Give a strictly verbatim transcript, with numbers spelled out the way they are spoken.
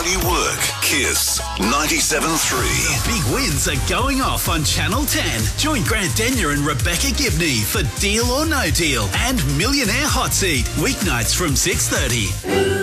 While You Work. Kiss ninety-seven point three. Big wins are going off on Channel ten. Join Grant Denyer and Rebecca Gibney for Deal or No Deal and Millionaire Hot Seat, weeknights from six thirty.